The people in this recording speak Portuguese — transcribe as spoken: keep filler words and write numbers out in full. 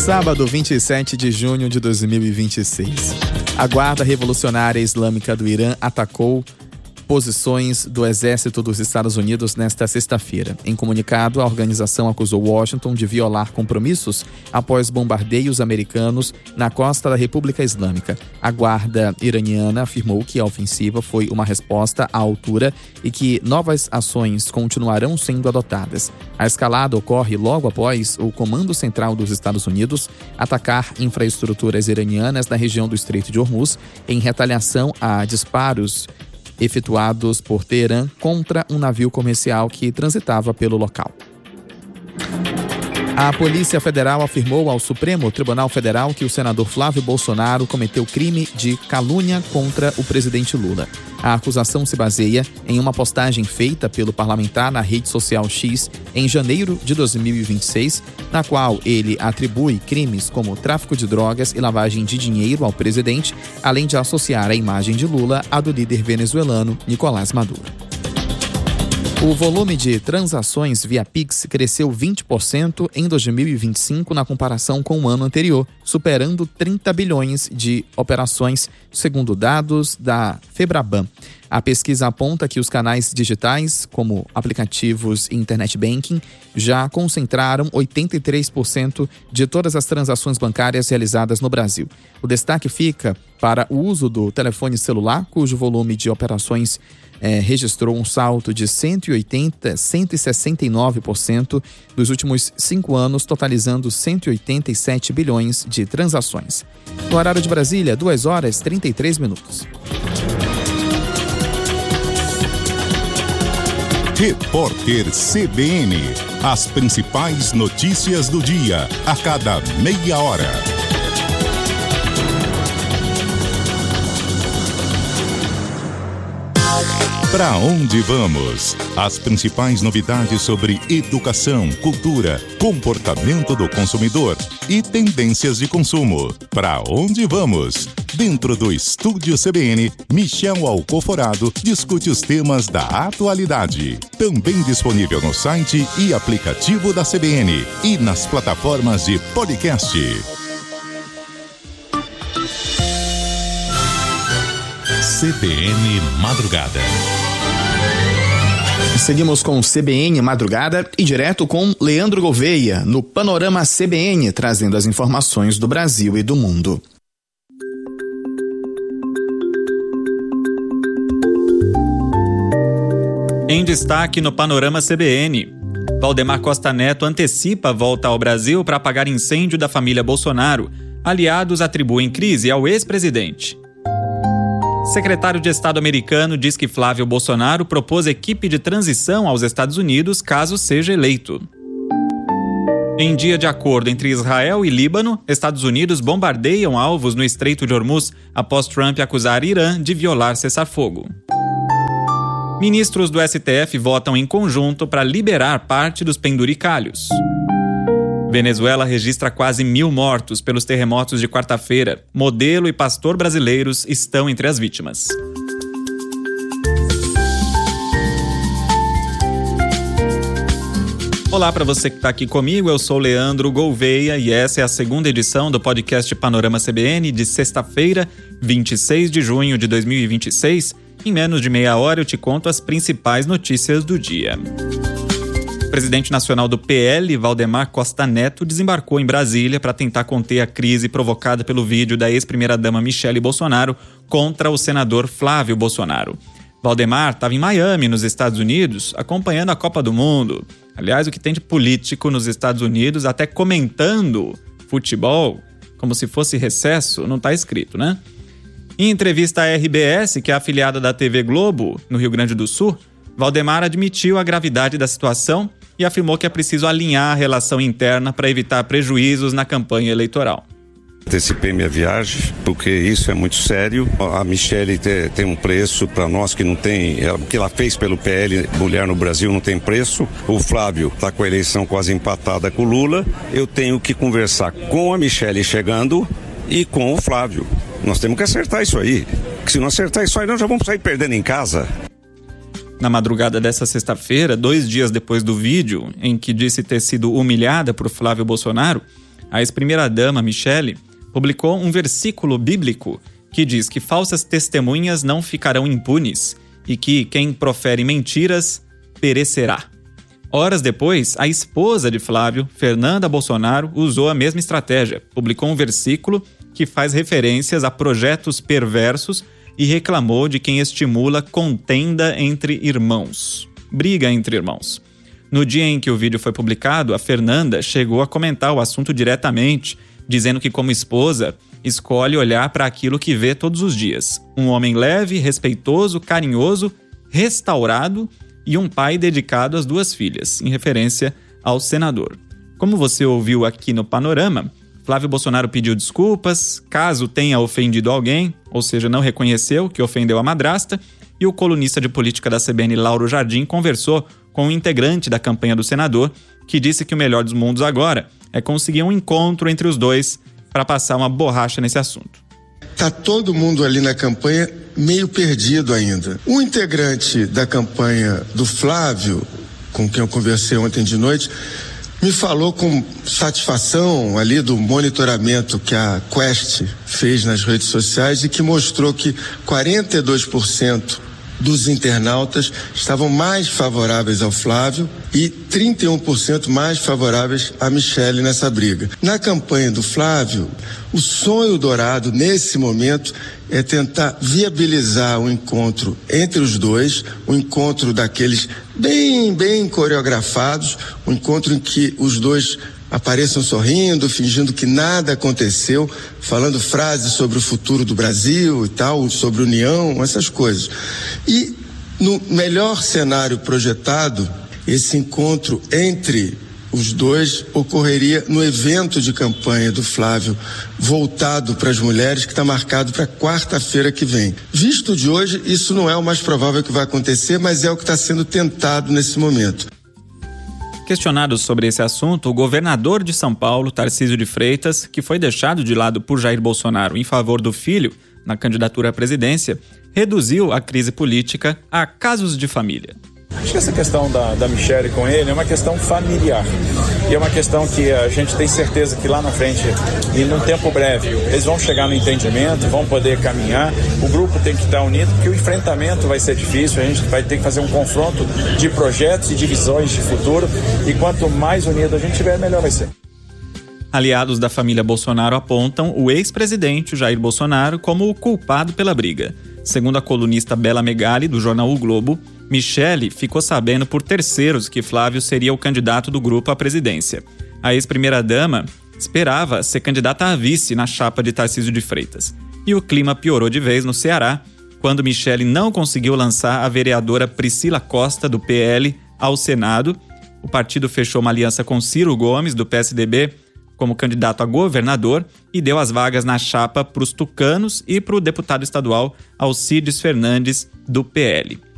Sábado, vinte e sete de junho de dois mil e vinte e seis. A Guarda Revolucionária Islâmica do Irã atacou posições do Exército dos Estados Unidos nesta sexta-feira. Em comunicado, a organização acusou Washington de violar compromissos após bombardeios americanos na costa da República Islâmica. A Guarda iraniana afirmou que a ofensiva foi uma resposta à altura e que novas ações continuarão sendo adotadas. A escalada ocorre logo após o Comando Central dos Estados Unidos atacar infraestruturas iranianas na região do Estreito de Hormuz em retaliação a disparos efetuados por Teherã contra um navio comercial que transitava pelo local. A Polícia Federal afirmou ao Supremo Tribunal Federal que o senador Flávio Bolsonaro cometeu crime de calúnia contra o presidente Lula. A acusação se baseia em uma postagem feita pelo parlamentar na rede social X em janeiro de dois mil e vinte e seis, na qual ele atribui crimes como tráfico de drogas e lavagem de dinheiro ao presidente, além de associar a imagem de Lula à do líder venezuelano Nicolás Maduro. O volume de transações via Pix cresceu vinte por cento em dois mil e vinte e cinco na comparação com o ano anterior, superando trinta bilhões de operações, segundo dados da Febraban. A pesquisa aponta que os canais digitais, como aplicativos e internet banking, já concentraram oitenta e três por cento de todas as transações bancárias realizadas no Brasil. O destaque fica para o uso do telefone celular, cujo volume de operações É, registrou um salto de cento e oitenta, cento e sessenta e nove por cento nos últimos cinco anos, totalizando cento e oitenta e sete bilhões de transações. No horário de Brasília, duas horas e trinta e três minutos. Repórter C B N. As principais notícias do dia, a cada meia hora. Para onde vamos? As principais novidades sobre educação, cultura, comportamento do consumidor e tendências de consumo. Para onde vamos? Dentro do Estúdio C B N, Michel Alcoforado discute os temas da atualidade. Também disponível no site e aplicativo da C B N e nas plataformas de podcast. C B N Madrugada. Seguimos com o C B N Madrugada e direto com Leandro Gouveia, no Panorama C B N, trazendo as informações do Brasil e do mundo. Em destaque no Panorama C B N, Valdemar Costa Neto antecipa a volta ao Brasil para apagar incêndio da família Bolsonaro. Aliados atribuem crise ao ex-presidente. Secretário de Estado americano diz que Flávio Bolsonaro propôs equipe de transição aos Estados Unidos caso seja eleito. Em dia de acordo entre Israel e Líbano, Estados Unidos bombardeiam alvos no Estreito de Hormuz após Trump acusar Irã de violar cessar-fogo. Ministros do S T F votam em conjunto para liberar parte dos penduricalhos. Venezuela registra quase mil mortos pelos terremotos de quarta-feira. Modelo e pastor brasileiros estão entre as vítimas. Olá para você que está aqui comigo, eu sou Leandro Gouveia e essa é a segunda edição do podcast Panorama C B N de sexta-feira, vinte e seis de junho de dois mil e vinte e seis. Em menos de meia hora eu te conto as principais notícias do dia. O presidente nacional do P L, Valdemar Costa Neto, desembarcou em Brasília para tentar conter a crise provocada pelo vídeo da ex-primeira-dama Michele Bolsonaro contra o senador Flávio Bolsonaro. Valdemar estava em Miami, nos Estados Unidos, acompanhando a Copa do Mundo. Aliás, o que tem de político nos Estados Unidos, até comentando futebol, como se fosse recesso, não está escrito, né? Em entrevista à R B S, que é afiliada da T V Globo, no Rio Grande do Sul, Valdemar admitiu a gravidade da situação e afirmou que é preciso alinhar a relação interna para evitar prejuízos na campanha eleitoral. Antecipei minha viagem, porque isso é muito sério. A Michele tem um preço para nós que não tem, o que ela fez pelo P L, mulher no Brasil, não tem preço. O Flávio está com a eleição quase empatada com o Lula. Eu tenho que conversar com a Michele chegando e com o Flávio. Nós temos que acertar isso aí. Se não acertar isso aí, nós já vamos sair perdendo em casa. Na madrugada dessa sexta-feira, dois dias depois do vídeo em que disse ter sido humilhada por Flávio Bolsonaro, a ex-primeira-dama Michele publicou um versículo bíblico que diz que falsas testemunhas não ficarão impunes e que quem profere mentiras perecerá. Horas depois, a esposa de Flávio, Fernanda Bolsonaro, usou a mesma estratégia. Publicou um versículo que faz referências a projetos perversos e reclamou de quem estimula contenda entre irmãos. Briga entre irmãos. No dia em que o vídeo foi publicado, a Fernanda chegou a comentar o assunto diretamente, dizendo que, como esposa, escolhe olhar para aquilo que vê todos os dias. Um homem leve, respeitoso, carinhoso, restaurado e um pai dedicado às duas filhas, em referência ao senador. Como você ouviu aqui no Panorama, Flávio Bolsonaro pediu desculpas, caso tenha ofendido alguém, ou seja, não reconheceu que ofendeu a madrasta, e o colunista de política da C B N, Lauro Jardim, conversou com um integrante da campanha do senador, que disse que o melhor dos mundos agora é conseguir um encontro entre os dois para passar uma borracha nesse assunto. Tá todo mundo ali na campanha meio perdido ainda. Um integrante da campanha do Flávio, com quem eu conversei ontem de noite, me falou com satisfação ali do monitoramento que a Quest fez nas redes sociais e que mostrou que quarenta e dois por cento dos internautas estavam mais favoráveis ao Flávio e trinta e um por cento mais favoráveis a Michele nessa briga. Na campanha do Flávio, o sonho dourado nesse momento é tentar viabilizar o encontro entre os dois, o encontro daqueles bem, bem coreografados, um encontro em que os dois apareçam sorrindo, fingindo que nada aconteceu, falando frases sobre o futuro do Brasil e tal, sobre união, essas coisas. E no melhor cenário projetado, esse encontro entre os dois ocorreria no evento de campanha do Flávio voltado para as mulheres, que está marcado para quarta-feira que vem. Visto de hoje, isso não é o mais provável que vai acontecer, mas é o que está sendo tentado nesse momento. Questionado sobre esse assunto, o governador de São Paulo, Tarcísio de Freitas, que foi deixado de lado por Jair Bolsonaro em favor do filho na candidatura à presidência, reduziu a crise política a casos de família. Acho que essa questão da, da Michele com ele é uma questão familiar. E é uma questão que a gente tem certeza que lá na frente, e num tempo breve, eles vão chegar no entendimento, vão poder caminhar. O grupo tem que estar unido, porque o enfrentamento vai ser difícil, a gente vai ter que fazer um confronto de projetos e de visões de futuro. E quanto mais unido a gente tiver, melhor vai ser. Aliados da família Bolsonaro apontam o ex-presidente Jair Bolsonaro como o culpado pela briga. Segundo a colunista Bela Megali, do jornal O Globo, Michele ficou sabendo por terceiros que Flávio seria o candidato do grupo à presidência. A ex-primeira-dama esperava ser candidata a vice na chapa de Tarcísio de Freitas. E o clima piorou de vez no Ceará, quando Michele não conseguiu lançar a vereadora Priscila Costa, do P L, ao Senado. O partido fechou uma aliança com Ciro Gomes, do P S D B, como candidato a governador e deu as vagas na chapa para os tucanos e para o deputado estadual Alcides Fernandes, do P L.